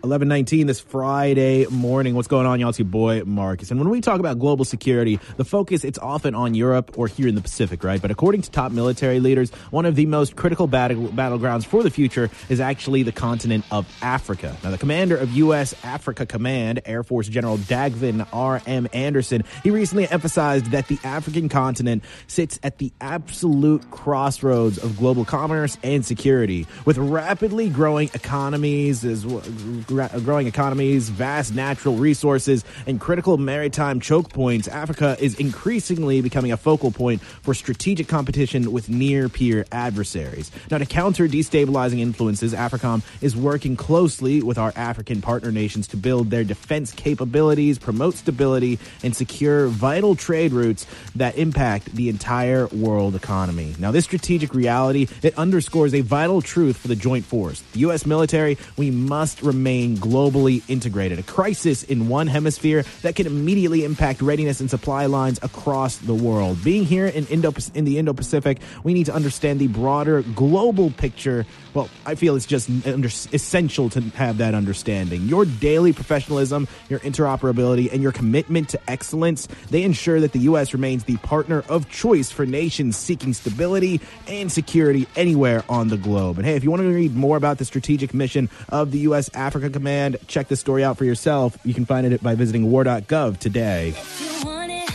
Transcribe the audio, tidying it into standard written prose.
11:19 this Friday morning. What's going on, y'all? It's your boy, Marcus. And when we talk about global security, the focus, it's often on Europe or here in the Pacific, right? But according to top military leaders, one of the most critical battlegrounds for the future is actually the continent of Africa. Now, the commander of U.S. Africa Command, Air Force General Dagvin R.M. Anderson, he recently emphasized that the African continent sits at the absolute crossroads of global commerce and security. With rapidly growing economies, vast natural resources, and critical maritime choke points, Africa is increasingly becoming a focal point for strategic competition with near-peer adversaries. Now, to counter destabilizing influences, AFRICOM is working closely with our African partner nations to build their defense capabilities, promote stability, and secure vital trade routes that impact the entire world economy. Now, this strategic reality, it underscores a vital truth for the joint force. The U.S. military, we must remain globally integrated. A crisis in one hemisphere that can immediately impact readiness and supply lines across the world. Being here in the Indo-Pacific, we need to understand the broader global picture. Well, I feel it's just essential to have that understanding. Your daily professionalism, your interoperability, and your commitment to excellence, they ensure that the U.S. remains the partner of choice for nations seeking stability and security anywhere on the globe. And hey, if you want to read more about the strategic mission of the U.S. Africa Command, check this story out for yourself. You can find it by visiting war.gov today.